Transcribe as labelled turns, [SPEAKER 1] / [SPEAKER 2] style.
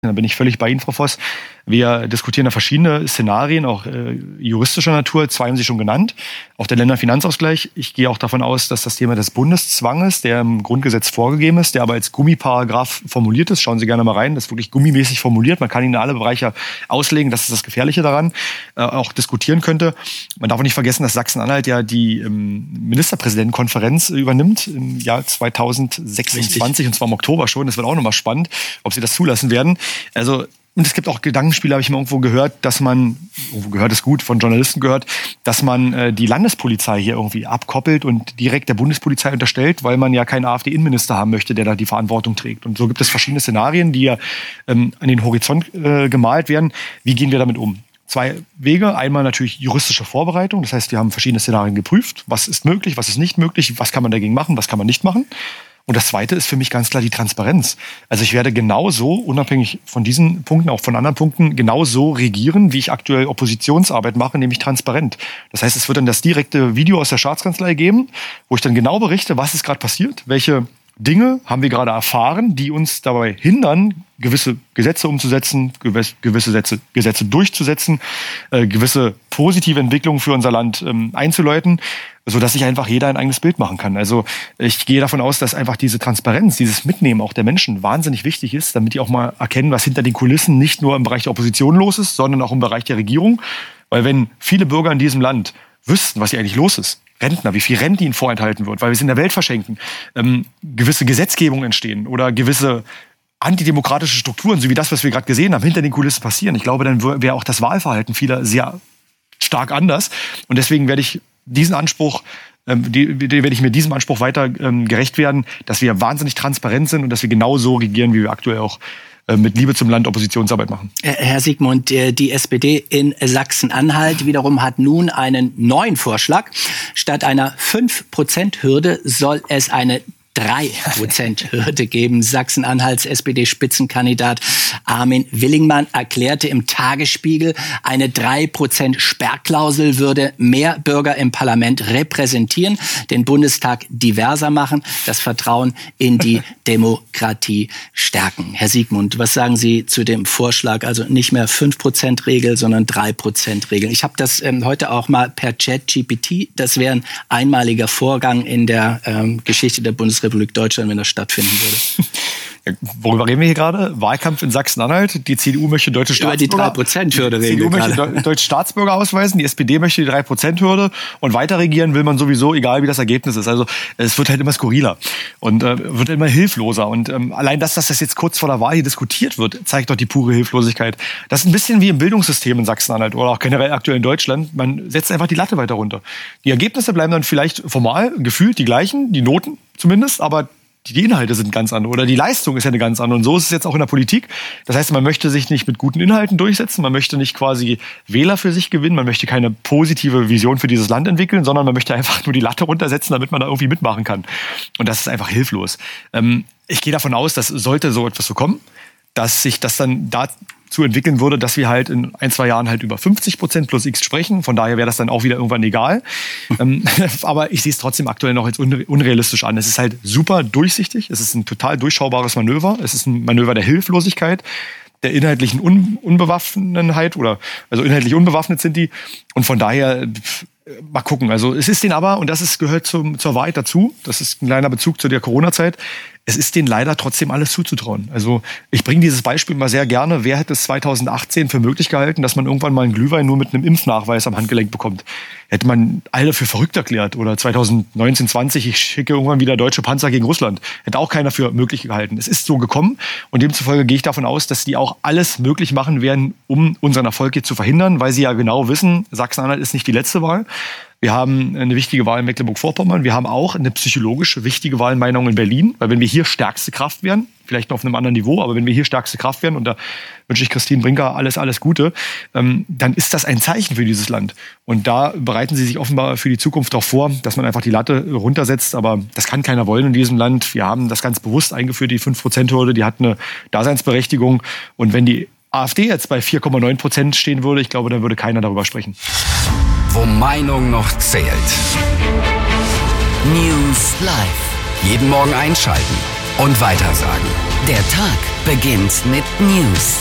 [SPEAKER 1] Da bin ich völlig bei Ihnen, Frau Voss. Wir diskutieren da verschiedene Szenarien, auch juristischer Natur. 2 haben Sie schon genannt. Auch der Länderfinanzausgleich. Ich gehe auch davon aus, dass das Thema des Bundeszwanges, der im Grundgesetz vorgegeben ist, der aber als Gummiparagraph formuliert ist. Schauen Sie gerne mal rein. Das ist wirklich gummimäßig formuliert. Man kann ihn in alle Bereiche auslegen. Das ist das Gefährliche daran. Auch diskutieren könnte. Man darf auch nicht vergessen, dass Sachsen-Anhalt ja die Ministerpräsidentenkonferenz übernimmt im Jahr 2026. Richtig. Und zwar im Oktober schon. Das wird auch nochmal spannend, ob sie das zulassen werden. Also, und es gibt auch Gedankenspiele, habe ich mal irgendwo gehört, dass man, gehört ist gut, von Journalisten gehört, dass man die Landespolizei hier irgendwie abkoppelt und direkt der Bundespolizei unterstellt, weil man ja keinen AfD-Innenminister haben möchte, der da die Verantwortung trägt. Und so gibt es verschiedene Szenarien, die ja an den Horizont gemalt werden. Wie gehen wir damit um? 2 Wege. Einmal natürlich juristische Vorbereitung. Das heißt, wir haben verschiedene Szenarien geprüft. Was ist möglich, was ist nicht möglich, was kann man dagegen machen, was kann man nicht machen. Und das Zweite ist für mich ganz klar die Transparenz. Also ich werde genauso, unabhängig von diesen Punkten, auch von anderen Punkten, genauso regieren, wie ich aktuell Oppositionsarbeit mache, nämlich transparent. Das heißt, es wird dann das direkte Video aus der Staatskanzlei geben, wo ich dann genau berichte, was ist gerade passiert, welche Dinge haben wir gerade erfahren, die uns dabei hindern, gewisse Gesetze umzusetzen, gewisse Gesetze durchzusetzen, gewisse positive Entwicklungen für unser Land einzuläuten, sodass sich einfach jeder ein eigenes Bild machen kann. Also ich gehe davon aus, dass einfach diese Transparenz, dieses Mitnehmen auch der Menschen wahnsinnig wichtig ist, damit die auch mal erkennen, was hinter den Kulissen nicht nur im Bereich der Opposition los ist, sondern auch im Bereich der Regierung. Weil wenn viele Bürger in diesem Land wüssten, was hier eigentlich los ist, Rentner, wie viel Rente ihnen vorenthalten wird, weil wir es in der Welt verschenken, gewisse Gesetzgebungen entstehen oder gewisse antidemokratische Strukturen, so wie das, was wir gerade gesehen haben, hinter den Kulissen passieren. Ich glaube, dann wäre auch das Wahlverhalten vieler sehr stark anders. Und deswegen werde ich diesen Anspruch, werde ich mir diesem Anspruch weiter gerecht werden, dass wir wahnsinnig transparent sind und dass wir genau so regieren, wie wir aktuell auch mit Liebe zum Land Oppositionsarbeit machen.
[SPEAKER 2] Herr Siegmund, die SPD in Sachsen-Anhalt wiederum hat nun einen neuen Vorschlag. Statt einer 5%-Hürde soll es eine 3%-Hürde geben. Sachsen-Anhalts SPD-Spitzenkandidat Armin Willingmann erklärte im Tagesspiegel, eine 3% Sperrklausel würde mehr Bürger im Parlament repräsentieren, den Bundestag diverser machen, das Vertrauen in die Demokratie stärken. Herr Siegmund, was sagen Sie zu dem Vorschlag? Also nicht mehr 5%-Regel, sondern 3%-Regel. Ich habe das heute auch mal per Chat-GPT. Das wäre ein einmaliger Vorgang in der Geschichte der Bundesrepublik Deutschland, wenn das stattfinden würde.
[SPEAKER 1] Ja, worüber reden wir hier gerade? Wahlkampf in Sachsen-Anhalt. Die CDU möchte deutsche Staatsbürger.
[SPEAKER 2] Über die 3%-Hürde reden.
[SPEAKER 1] Die CDU möchte deutsche Staatsbürger ausweisen. Die SPD möchte die 3%-Hürde. Und weiter regieren will man sowieso, egal wie das Ergebnis ist. Also es wird halt immer skurriler und wird immer hilfloser. Und allein dass das jetzt kurz vor der Wahl hier diskutiert wird, zeigt doch die pure Hilflosigkeit. Das ist ein bisschen wie im Bildungssystem in Sachsen-Anhalt oder auch generell aktuell in Deutschland. Man setzt einfach die Latte weiter runter. Die Ergebnisse bleiben dann vielleicht formal gefühlt die gleichen, die Noten zumindest, aber die Inhalte sind ganz andere oder die Leistung ist ja eine ganz andere. Und so ist es jetzt auch in der Politik. Das heißt, man möchte sich nicht mit guten Inhalten durchsetzen, man möchte nicht quasi Wähler für sich gewinnen, man möchte keine positive Vision für dieses Land entwickeln, sondern man möchte einfach nur die Latte runtersetzen, damit man da irgendwie mitmachen kann. Und das ist einfach hilflos. Ich gehe davon aus, dass sollte so etwas so kommen, dass sich das dann dazu entwickeln würde, dass wir halt in 1-2 Jahren halt über 50% plus X sprechen. Von daher wäre das dann auch wieder irgendwann egal. Aber ich sehe es trotzdem aktuell noch als unrealistisch an. Es ist halt super durchsichtig. Es ist ein total durchschaubares Manöver. Es ist ein Manöver der Hilflosigkeit, der inhaltlichen Unbewaffnenheit also inhaltlich unbewaffnet sind die. Und von daher mal gucken. Also es ist denen aber, und gehört zur Wahrheit dazu, das ist ein kleiner Bezug zu der Corona-Zeit, es ist denen leider trotzdem alles zuzutrauen. Also ich bringe dieses Beispiel mal sehr gerne. Wer hätte es 2018 für möglich gehalten, dass man irgendwann mal einen Glühwein nur mit einem Impfnachweis am Handgelenk bekommt? Hätte man alle für verrückt erklärt. Oder 2019, 20, ich schicke irgendwann wieder deutsche Panzer gegen Russland. Hätte auch keiner für möglich gehalten. Es ist so gekommen und demzufolge gehe ich davon aus, dass die auch alles möglich machen werden, um unseren Erfolg hier zu verhindern, weil sie ja genau wissen, Sachsen-Anhalt ist nicht die letzte Wahl. Wir haben eine wichtige Wahl in Mecklenburg-Vorpommern. Wir haben auch eine psychologisch wichtige Wahl in Meinung in Berlin. Weil wenn wir hier stärkste Kraft wären, vielleicht noch auf einem anderen Niveau, aber wenn wir hier stärkste Kraft wären, und da wünsche ich Christine Brinker alles Gute, dann ist das ein Zeichen für dieses Land. Und da bereiten sie sich offenbar für die Zukunft auch vor, dass man einfach die Latte runtersetzt. Aber das kann keiner wollen in diesem Land. Wir haben das ganz bewusst eingeführt, die 5%-Hürde, die hat eine Daseinsberechtigung. Und wenn die AfD jetzt bei 4,9% stehen würde, ich glaube, dann würde keiner darüber sprechen.
[SPEAKER 3] Wo Meinung noch zählt. News Live. Jeden Morgen einschalten und weitersagen. Der Tag beginnt mit News.